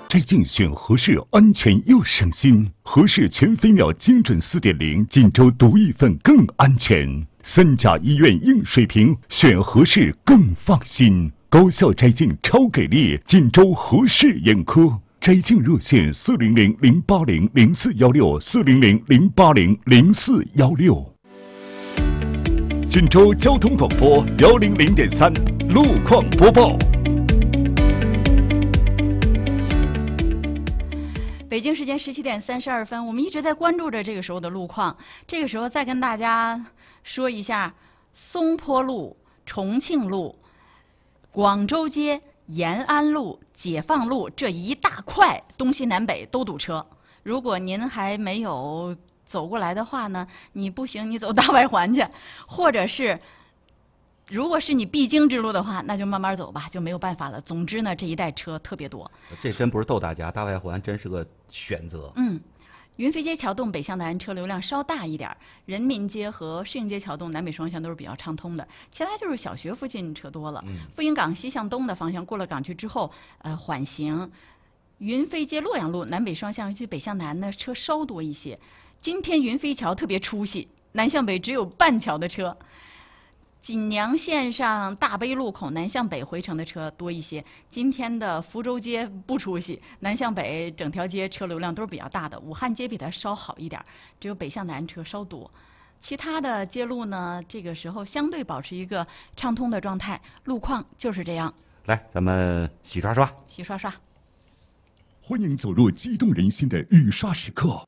摘镜选合适，安全又省心。合适全飞秒精准4.0，锦州独一份更安全。3甲医院硬水平，选合适更放心。高效摘镜超给力，锦州合适眼科。摘镜热线400-080-0416，400-080-0416。锦州交通广播100.3路况播报。 北京时间17点32分，我们一直在关注着这个时候的路况。这个时候再跟大家说一下，松坡路、重庆路、广州街、延安路、解放路这一大块东西南北都堵车。如果您还没有走过来的话呢，你不行，你走大外环去，或者是如果是你必经之路的话，那就慢慢走吧，就没有办法了。总之呢，这一带车特别多。 这真不是逗大家，大外环真是个选择。 云飞街桥洞北向南车流量稍大一点，人民街和适应街桥洞南北双向都是比较畅通的，其他就是小学附近车多了。富营港西向东的方向过了港区之后，缓行。云飞街洛阳路南北双向，尤其北向南呢车稍多一些。今天云飞桥特别出息，南向北只有半桥的车。锦娘线上大悲路口南向北回程的车多一些。今天的福州街不出息，南向北整条街车流量都是比较大的。武汉街比它稍好一点，只有北向南车稍多。其他的街路呢，这个时候相对保持一个畅通的状态，路况就是这样。 来，咱们洗刷刷， 洗刷刷。 欢迎走入激动人心的雨刷时刻。